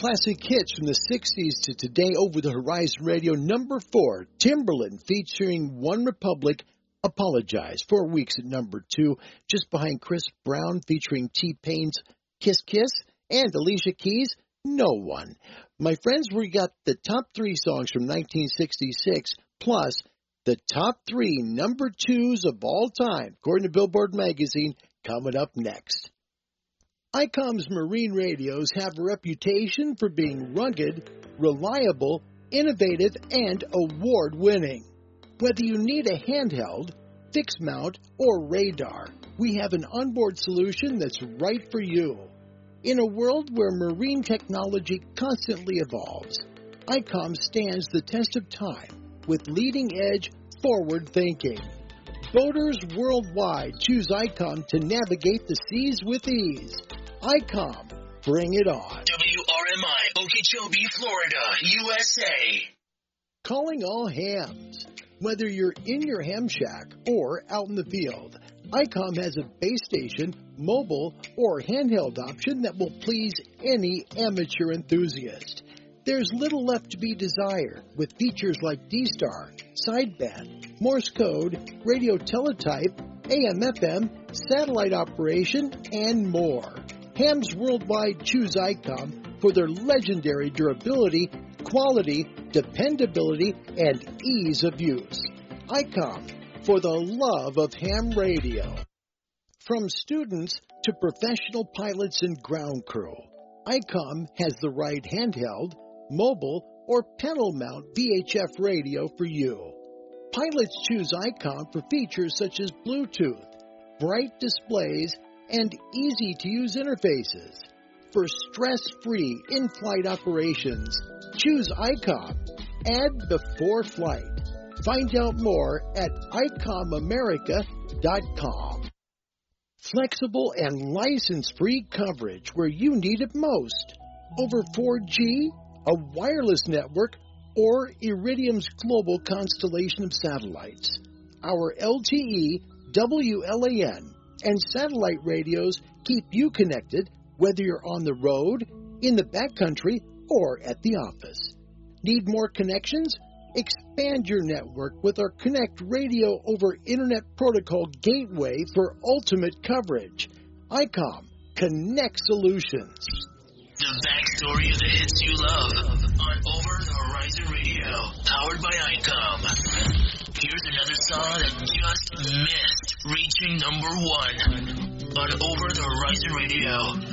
classic hits from the 60s to today. Over the Horizon Radio, number 4, Timbaland featuring One Republic, Apologize. 4 weeks at number 2, just behind Chris Brown featuring T-Pain's Kiss Kiss, and Alicia Keys' No One. My friends, we got the top 3 songs from 1966, plus the top 3 number 2s of all time, according to Billboard magazine, coming up next. ICOM's marine radios have a reputation for being rugged, reliable, innovative, and award-winning. Whether you need a handheld, fixed mount, or radar, we have an onboard solution that's right for you. In a world where marine technology constantly evolves, ICOM stands the test of time with leading-edge, forward thinking. Boaters worldwide choose ICOM to navigate the seas with ease. ICOM, bring it on. WRMI, Okeechobee, Florida, USA. Calling all hams. Whether you're in your ham shack or out in the field, ICOM has a base station, mobile, or handheld option that will please any amateur enthusiast. There's little left to be desired with features like D-Star, sideband, Morse code, radio teletype, AM/FM, satellite operation, and more. Hams worldwide choose ICOM for their legendary durability, quality, dependability, and ease of use. ICOM, for the love of ham radio. From students to professional pilots and ground crew, ICOM has the right handheld, mobile, or panel mount VHF radio for you. Pilots choose ICOM for features such as Bluetooth, bright displays, and easy-to-use interfaces. For stress-free in-flight operations, choose ICOM. Add before flight. Find out more at ICOMamerica.com. Flexible and license-free coverage where you need it most. Over 4G, a wireless network, or Iridium's global constellation of satellites. Our LTE, WLAN, and satellite radios keep you connected whether you're on the road, in the backcountry, or at the office. Need more connections? Expand your network with our Connect Radio over Internet Protocol Gateway for ultimate coverage. ICOM, Connect Solutions. The backstory of the hits you love on Over the Horizon Radio, powered by ICOM. Here's another song that just missed reaching number 1 on Over the Horizon Radio.